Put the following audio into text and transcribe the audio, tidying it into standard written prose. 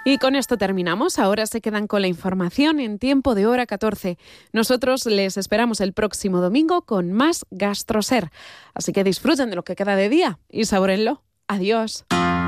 Y con esto terminamos. Ahora se quedan con la información en tiempo de hora 14. Nosotros les esperamos el próximo domingo con más GastroSer. Así que disfruten de lo que queda de día y sabórenlo. Adiós.